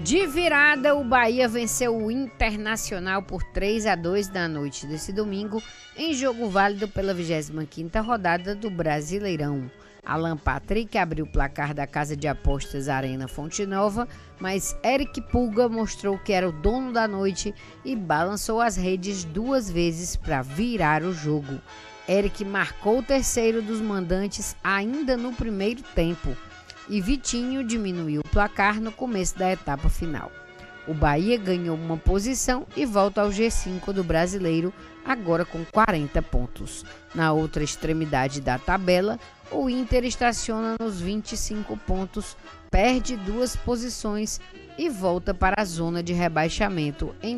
De virada, o Bahia venceu o Internacional por 3-2 na noite desse domingo, em jogo válido pela 25ª rodada do Brasileirão. Alan Patrick abriu o placar da casa de apostas Arena Fonte Nova, mas Eric Pulga mostrou que era o dono da noite e balançou as redes 2 vezes para virar o jogo. Eric marcou o terceiro dos mandantes ainda no primeiro tempo e Vitinho diminuiu o placar no começo da etapa final. O Bahia ganhou uma posição e volta ao G5 do Brasileiro, agora com 40 pontos. Na outra extremidade da tabela, o Inter estaciona nos 25 pontos, perde 2 posições e volta para a zona de rebaixamento em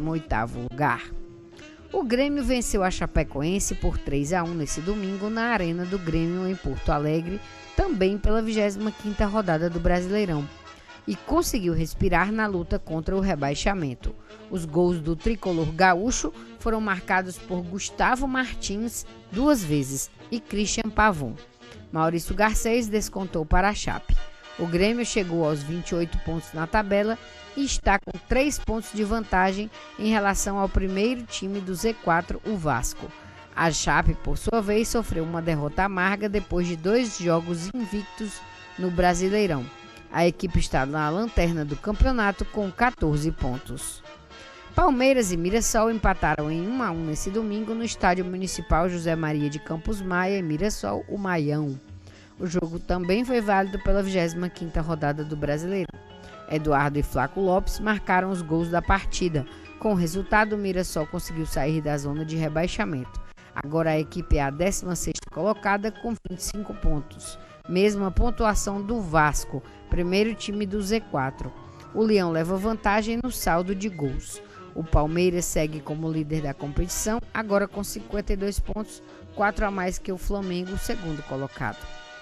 18º lugar. O Grêmio venceu a Chapecoense por 3-1 nesse domingo na Arena do Grêmio em Porto Alegre, também pela 25ª rodada do Brasileirão, e conseguiu respirar na luta contra o rebaixamento. Os gols do tricolor gaúcho foram marcados por Gustavo Martins 2 vezes e Christian Pavon. Maurício Garcês descontou para a Chape. O Grêmio chegou aos 28 pontos na tabela e está com 3 pontos de vantagem em relação ao primeiro time do Z4, o Vasco. A Chape, por sua vez, sofreu uma derrota amarga depois de 2 jogos invictos no Brasileirão. A equipe está na lanterna do campeonato com 14 pontos. Palmeiras e Mirassol empataram em 1-1 nesse domingo no Estádio Municipal José Maria de Campos Maia, em Mirassol, o Maião. O jogo também foi válido pela 25ª rodada do Brasileirão. Eduardo e Flaco Lopes marcaram os gols da partida. Com o resultado, o Mirassol conseguiu sair da zona de rebaixamento. Agora a equipe é a 16ª colocada com 25 pontos. Mesma pontuação do Vasco, primeiro time do Z4. O Leão leva vantagem no saldo de gols. O Palmeiras segue como líder da competição, agora com 52 pontos, 4 a mais que o Flamengo, segundo colocado.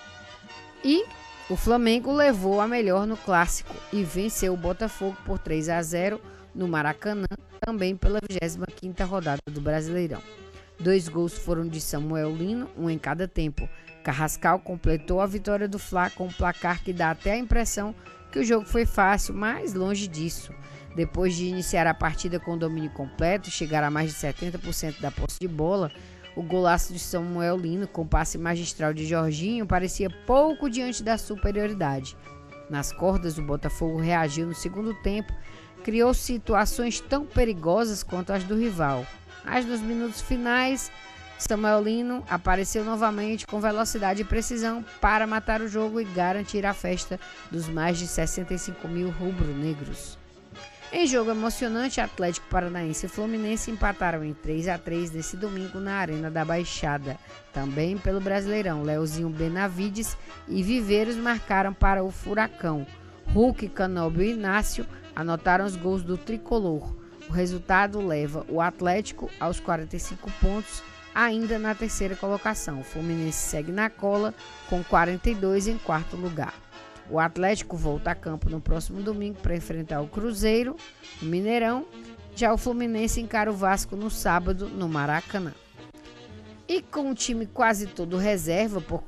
E o Flamengo levou a melhor no Clássico e venceu o Botafogo por 3-0 no Maracanã, também pela 25ª rodada do Brasileirão. 2 gols foram de Samuel Lino, um em cada tempo. Carrascal completou a vitória do Fla com um placar que dá até a impressão que o jogo foi fácil, mas longe disso. Depois de iniciar a partida com domínio completo e chegar a mais de 70% da posse de bola, o golaço de Samuel Lino com passe magistral de Jorginho parecia pouco diante da superioridade. Nas cordas, o Botafogo reagiu no segundo tempo, criou situações tão perigosas quanto as do rival. Mas nos minutos finais, Samuel Lino apareceu novamente com velocidade e precisão para matar o jogo e garantir a festa dos mais de 65 mil rubro-negros. Em jogo emocionante, Atlético Paranaense e Fluminense empataram em 3-3 nesse domingo na Arena da Baixada. Também pelo Brasileirão, Leozinho Benavides e Viveiros marcaram para o Furacão. Hulk, Canóbio e Inácio anotaram os gols do tricolor. O resultado leva o Atlético aos 45 pontos, ainda na 3ª colocação. O Fluminense segue na cola com 42 em 4º lugar. O Atlético volta a campo no próximo domingo para enfrentar o Cruzeiro, no Mineirão. Já o Fluminense encara o Vasco no sábado, no Maracanã. E com o time quase todo reserva por